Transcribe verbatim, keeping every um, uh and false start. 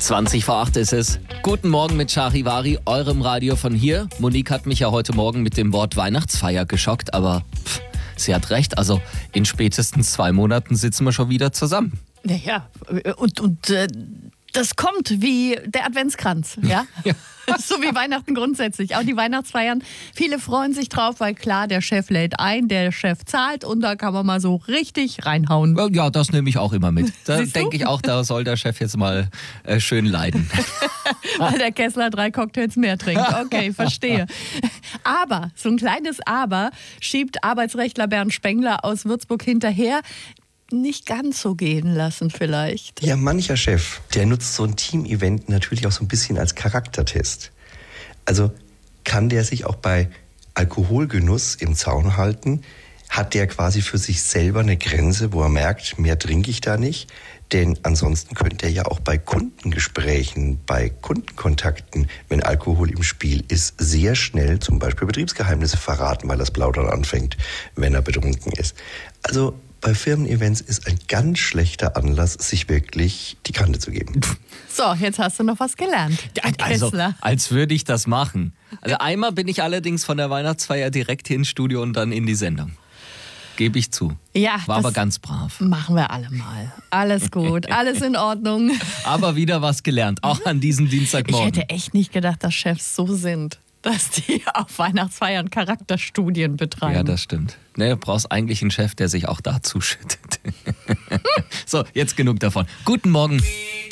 zwanzig vor acht ist es. Guten Morgen mit Charivari, eurem Radio von hier. Monique hat mich ja heute Morgen mit dem Wort Weihnachtsfeier geschockt, aber pff, sie hat recht. Also in spätestens zwei Monaten sitzen wir schon wieder zusammen. Naja, und, und äh, das kommt wie der Adventskranz, ja? Ja. So wie Weihnachten grundsätzlich. Auch die Weihnachtsfeiern, viele freuen sich drauf, weil klar, der Chef lädt ein, der Chef zahlt und da kann man mal so richtig reinhauen. Ja, das nehme ich auch immer mit. Da Siehst du? denke ich auch, da soll der Chef jetzt mal äh, schön leiden. Weil der Kessler drei Cocktails mehr trinkt. Okay, verstehe. Aber, so ein kleines Aber schiebt Arbeitsrechtler Bernd Spengler aus Würzburg hinterher. Nicht ganz so gehen lassen vielleicht. Ja, mancher Chef, der nutzt so ein Team-Event natürlich auch so ein bisschen als Charaktertest. Also kann der sich auch bei Alkoholgenuss im Zaun halten? Hat der quasi für sich selber eine Grenze, wo er merkt, mehr trinke ich da nicht? Denn ansonsten könnte er ja auch bei Kundengesprächen, bei Kundenkontakten, wenn Alkohol im Spiel ist, sehr schnell zum Beispiel Betriebsgeheimnisse verraten, weil das Plaudern anfängt, wenn er betrunken ist. Also bei Firmen-Events ist ein ganz schlechter Anlass, sich wirklich die Kante zu geben. So, jetzt hast du noch was gelernt. Also, Kessler. als würde ich das machen. Also einmal bin ich allerdings von der Weihnachtsfeier direkt hier ins Studio und dann in die Sendung. Gebe ich zu. Ja, War das aber ganz brav. machen wir alle mal. Alles gut, alles in Ordnung. Aber wieder was gelernt, auch an diesem Ich Dienstagmorgen. hätte echt nicht gedacht, dass Chefs so sind, dass die auf Weihnachtsfeiern Charakterstudien betreiben. Ja, das stimmt. Ne, du brauchst eigentlich einen Chef, der sich auch dazu schüttet. So, jetzt genug davon. Guten Morgen.